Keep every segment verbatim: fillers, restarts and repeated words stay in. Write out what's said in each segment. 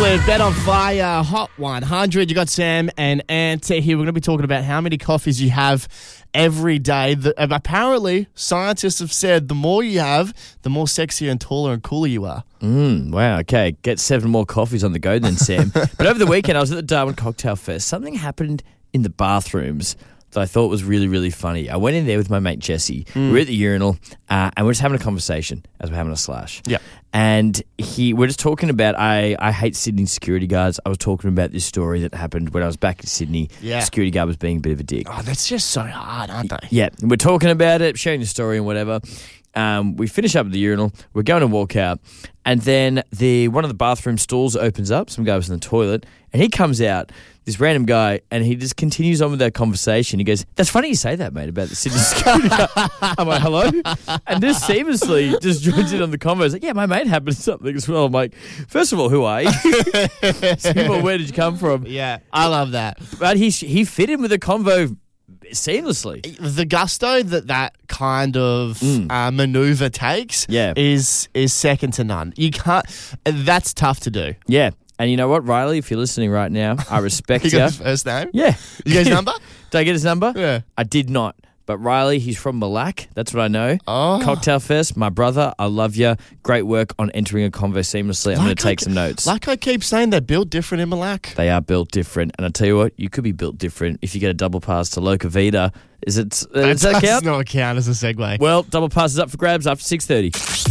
Absolute Bet on Fire, Hot one hundred. You got Sam and Ant here. We're going to be talking about how many coffees you have every day. The, apparently, scientists have said the more you have, the more sexier and taller and cooler you are. Mm, wow, okay. Get seven more coffees on the go then, Sam. But over the weekend, I was at the Darwin Cocktail Fest. Something happened in the bathrooms that I thought was really, really funny. I went in there with my mate Jesse. Mm. We were at the urinal, uh, and we're just having a conversation as we're having a slash. Yeah. And he, we're just talking about, I, I hate Sydney security guards. I was talking about this story that happened when I was back in Sydney. Yeah. The security guard was being a bit of a dick. Oh, that's just so hard, aren't they? Yeah. And we're talking about it, sharing the story and whatever. Um, we finish up at the urinal. We're going to walk out. And then the one of the bathroom stalls opens up. Some guy was in the toilet. And he comes out, this random guy, and he just continues on with that conversation. He goes, "That's funny you say that, mate, about the Sydney security guard." I'm like, "Hello?" And just seamlessly just joins in on the convo. He's like, "Yeah, my mate happened something as well." I'm like, first of all, who are you? Second of all, where did you come from? Yeah, I love that. But he, he fit in with the convo seamlessly. The gusto that that kind of mm. uh, maneuver takes yeah. is is second to none. You can't. That's tough to do. Yeah. And you know what, Riley, if you're listening right now, I respect you. You got his first name? Yeah. You got his number? Did I get his number? Yeah. I did not. But Riley, he's from Malak. That's what I know. Oh. Cocktail Fest, my brother, I love you. Great work on entering a convo seamlessly. I'm like going to take I, some notes. Like I keep saying, they're built different in Malak. They are built different. And I tell you what, you could be built different if you get a double pass to Loca Vita. Is it, uh, does that count? That does not count as a segue. Well, double pass is up for grabs after six thirty.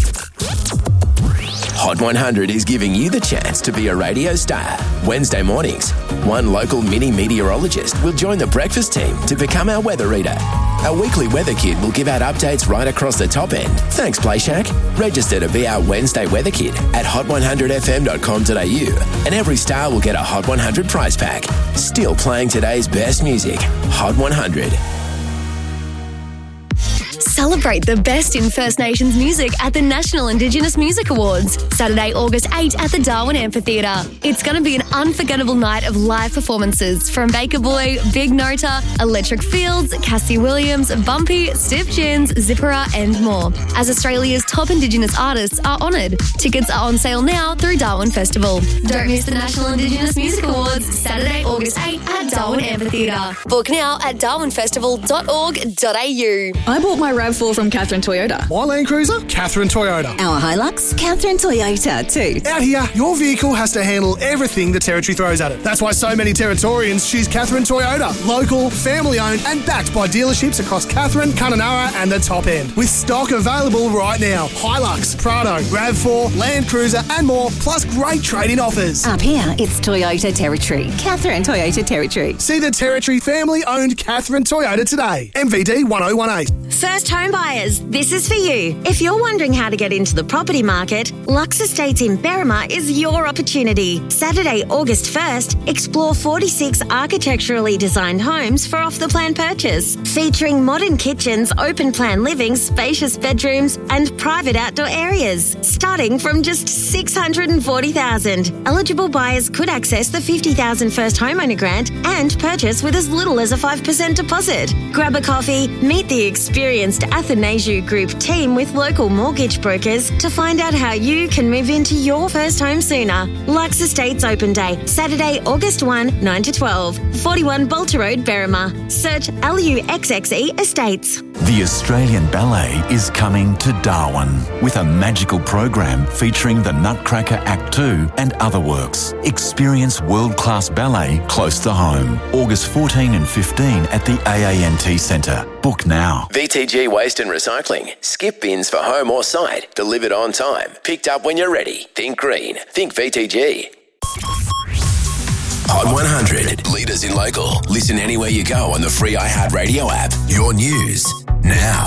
Hot one hundred is giving you the chance to be a radio star. Wednesday mornings, one local mini meteorologist will join the breakfast team to become our weather reader. Our weekly weather kid will give out updates right across the top end. Thanks, Play Shack. Register to be our Wednesday weather kid at hot one hundred f m dot com dot a u, and every star will get a Hot one hundred prize pack. Still playing today's best music. Hot one hundred. Celebrate the best in First Nations music at the National Indigenous Music Awards, Saturday, August eighth at the Darwin Amphitheatre. It's going to be an unforgettable night of live performances from Baker Boy, Big Nota, Electric Fields, Cassie Williams, Bumpy, Stiff Gins, Zippera and more, as Australia's top Indigenous artists are honoured. Tickets are on sale now through Darwin Festival. Don't miss the National Indigenous Music Awards, Saturday, August eighth at Darwin Amphitheatre. Book now at darwin festival dot org dot a u. I bought my RAV four from Catherine Toyota. My Land Cruiser? Catherine Toyota. Our Hilux? Catherine Toyota too. Out here, your vehicle has to handle everything the Territory throws at it. That's why so many Territorians choose Catherine Toyota. Local, family-owned and backed by dealerships across Catherine, Kununurra and the top end. With stock available right now. Hilux, Prado, RAV four, Land Cruiser and more, plus great trade-in offers. Up here, it's Toyota Territory. Catherine Toyota Territory. See the Territory family-owned Catherine Toyota today. M V D one oh one eight. First home buyers, this is for you. If you're wondering how to get into the property market, Lux Estates in Berrima is your opportunity. Saturday, August first, explore forty-six architecturally designed homes for off-the-plan purchase, featuring modern kitchens, open-plan living, spacious bedrooms and private outdoor areas, starting from just six hundred forty thousand dollars. Eligible buyers could access the fifty thousand dollars first homeowner grant and purchase with as little as a five percent deposit. Grab a coffee, meet the experienced Athanasiu Group team with local mortgage brokers to find out how you can move into your first home sooner. Lux Estates Open Day, Saturday, August first, nine to twelve, forty-one Bolter Road, Berrima. Search L U X X E Estates. The Australian Ballet is coming to Darwin with a magical program featuring the Nutcracker Act two and other works. Experience world-class ballet close to home. August fourteenth and fifteenth at the A A N T Centre. Book now. V T G Waste and Recycling. Skip bins for home or site. Delivered on time. Picked up when you're ready. Think green. Think V T G. Hot one hundred. Leaders in local. Listen anywhere you go on the free iHeartRadio app. Your news now.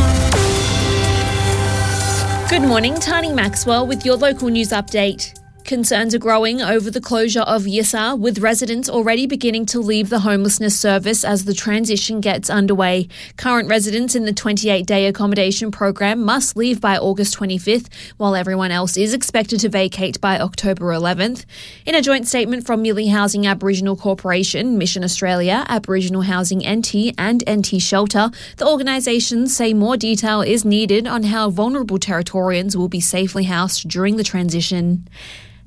Good morning, Tani Maxwell with your local news update. Concerns are growing over the closure of Yissa, with residents already beginning to leave the homelessness service as the transition gets underway. Current residents in the twenty-eight day accommodation program must leave by August twenty-fifth, while everyone else is expected to vacate by October eleventh. In a joint statement from Millie Housing Aboriginal Corporation, Mission Australia, Aboriginal Housing N T and N T Shelter, the organisations say more detail is needed on how vulnerable Territorians will be safely housed during the transition.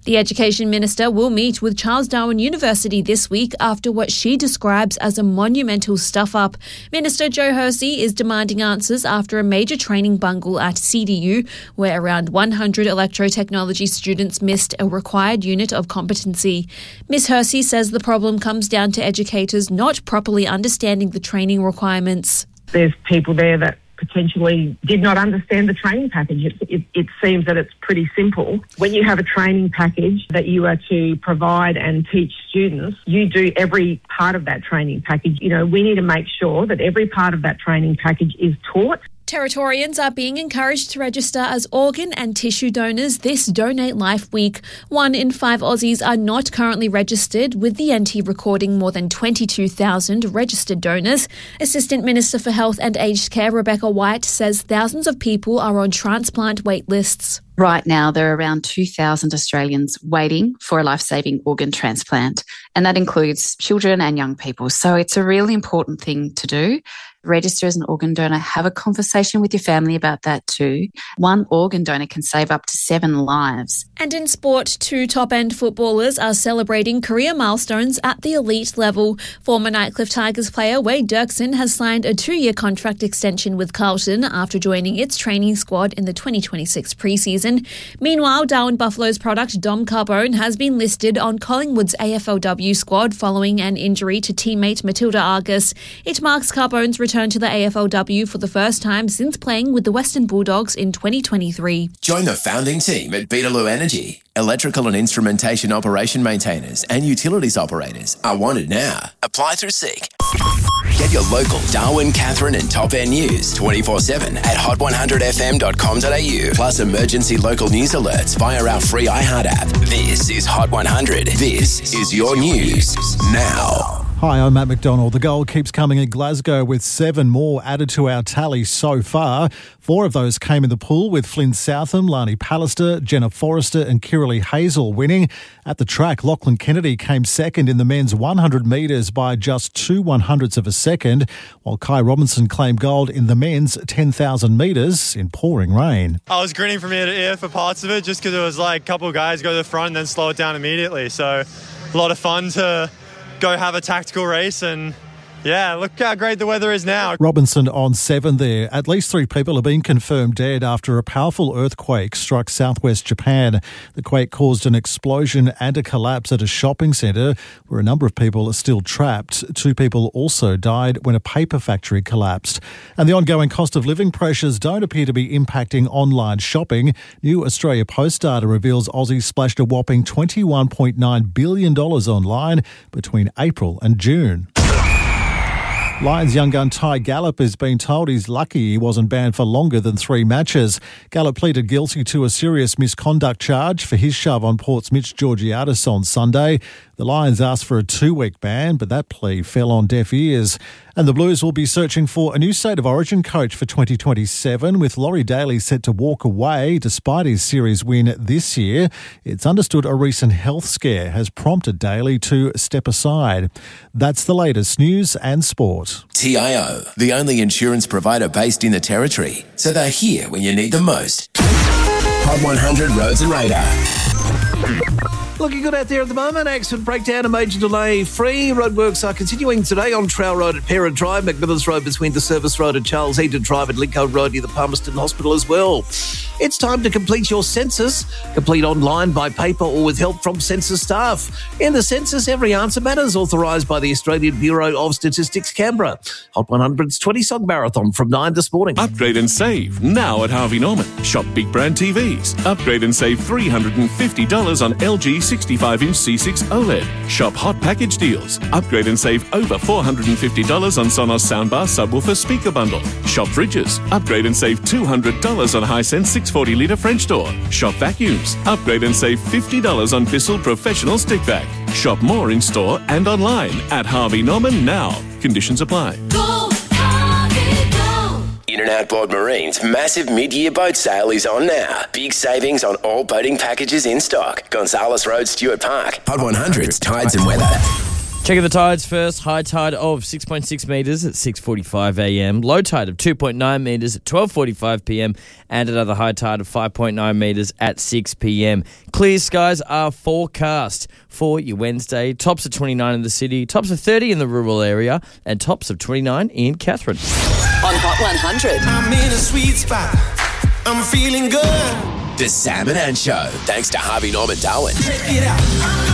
The Education Minister will meet with Charles Darwin University this week after what she describes as a monumental stuff-up. Minister Joe Hersey is demanding answers after a major training bungle at C D U, where around one hundred electrotechnology students missed a required unit of competency. Miz Hersey says the problem comes down to educators not properly understanding the training requirements. There's people there that potentially did not understand the training package. It, it, it seems that it's pretty simple. When you have a training package that you are to provide and teach students, you do every part of that training package. You know, we need to make sure that every part of that training package is taught. Territorians are being encouraged to register as organ and tissue donors this Donate Life Week. One in five Aussies are not currently registered, with the N T recording more than twenty-two thousand registered donors. Assistant Minister for Health and Aged Care Rebecca White says thousands of people are on transplant wait lists. Right now, there are around two thousand Australians waiting for a life-saving organ transplant, and that includes children and young people. So it's a really important thing to do. Register as an organ donor, have a conversation with your family about that too. One organ donor can save up to seven lives. And in sport, two top-end footballers are celebrating career milestones at the elite level. Former Nightcliff Tigers player Wade Dirksen has signed a two-year contract extension with Carlton after joining its training squad in the twenty twenty-six pre-season. Meanwhile, Darwin Buffalo's product Dom Carbone has been listed on Collingwood's A F L W squad following an injury to teammate Matilda Argus. It marks Carbone's return to the A F L W for the first time since playing with the Western Bulldogs in twenty twenty-three. Join the founding team at Beetaloo Energy. Electrical and instrumentation operation maintainers and utilities operators are wanted now. Apply through Seek. Get your local Darwin, Catherine and Top End news twenty-four seven at hot one hundred f m dot com dot a u. Plus emergency local news alerts via our free iHeart app. This is Hot one hundred. This is your news now. Hi, I'm Matt McDonald. The gold keeps coming in Glasgow with seven more added to our tally so far. Four of those came in the pool with Flynn Southam, Lani Pallister, Jenna Forrester and Kiralee Hazel winning. At the track, Lachlan Kennedy came second in the men's one hundred metres by just two one hundredths of a second, while Kai Robinson claimed gold in the men's ten thousand metres in pouring rain. I was grinning from ear to ear for parts of it just because it was like a couple of guys go to the front and then slow it down immediately. So a lot of fun to go have a tactical race and yeah, look how great the weather is now. Robinson on seven there. At least three people have been confirmed dead after a powerful earthquake struck southwest Japan. The quake caused an explosion and a collapse at a shopping centre where a number of people are still trapped. Two people also died when a paper factory collapsed. And the ongoing cost of living pressures don't appear to be impacting online shopping. New Australia Post data reveals Aussies splashed a whopping twenty-one point nine billion dollars online between April and June. Lions young gun Ty Gallop has been told he's lucky he wasn't banned for longer than three matches. Gallop pleaded guilty to a serious misconduct charge for his shove on Port's Mitch Georgiadis on Sunday. The Lions asked for a two-week ban, but that plea fell on deaf ears. And the Blues will be searching for a new State of Origin coach for twenty twenty-seven, with Laurie Daly set to walk away despite his series win this year. It's understood a recent health scare has prompted Daly to step aside. That's the latest news and sport. T I O, the only insurance provider based in the Territory, so they're here when you need them most. Hot one hundred Roads and Radar. Looking good out there at the moment. Accident breakdown, a major delay free. Roadworks are continuing today on Trail Road at Parent Drive, McMillan's Road between the Service Road and Charles Eaton Drive, and Lincoln Road near the Palmerston Hospital as well. It's time to complete your census. Complete online, by paper or with help from census staff. In the census, every answer matters. Authorised by the Australian Bureau of Statistics, Canberra. Hot one hundred's twenty song marathon from nine this morning. Upgrade and save now at Harvey Norman. Shop big brand T Vs. Upgrade and save three hundred fifty dollars on L G sixty-five inch C six OLED. Shop hot package deals. Upgrade and save over four hundred fifty dollars on Sonos soundbar subwoofer speaker bundle. Shop fridges. Upgrade and save two hundred dollars on Hisense six forty litre French door. Shop vacuums. Upgrade and save fifty dollars on Bissell Professional Stick Vac. Shop more in store and online at Harvey Norman now. Conditions apply. Go, Harvey, go. In and Outboard Marine's massive mid-year boat sale is on now. Big savings on all boating packages in stock. Gonzales Road, Stuart Park. Hot one hundred's Tides and Weather. Checking the tides first. High tide of six point six metres at six forty-five a m. Low tide of two point nine metres at twelve forty-five p m. And another high tide of five point nine metres at six p m. Clear skies are forecast for your Wednesday. Tops of twenty-nine in the city, tops of thirty in the rural area, and tops of twenty-nine in Katherine. On Hot one hundred. I'm in a sweet spot. I'm feeling good. The Sam and Ann Show, thanks to Harvey Norman Darwin. Check it out.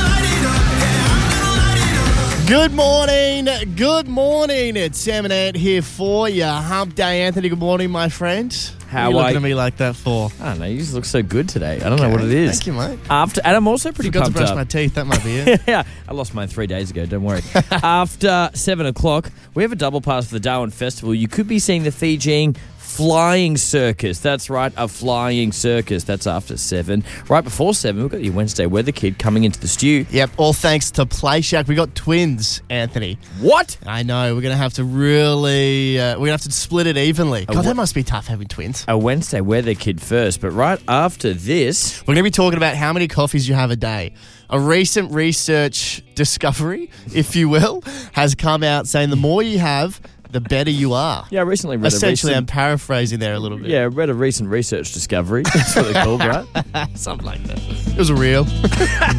Good morning, good morning. It's Sam and Ant here for you. Hump Day, Anthony. Good morning, my friend. How what are you are looking you? at me like that for? I don't know. You just look so good today. I don't know what it is. Thank you, mate. After, and I'm also pretty Forgot to pumped brush up. my teeth. That might be it. Yeah, I lost mine three days ago. Don't worry. After seven o'clock, we have a double pass for the Darwin Festival. You could be seeing the Fijian Flying Circus. That's right, a flying circus. That's after seven. Right before seven, we've got your Wednesday Weather Kid coming into the stew. Yep, all thanks to Play Shack. We got twins, Anthony. What? I know. We're going to have to really, uh, we're going to have to split it evenly. God, wha- that must be tough having twins. A Wednesday Weather Kid first, but right after this, We're going to be talking about how many coffees you have a day. A recent research discovery, if you will, has come out saying the more you have, the better you are. yeah, I recently read Essentially, a I'm recent, paraphrasing there a little bit. yeah, I read a recent research discovery. That's what they're called, right? Something like that. It was real.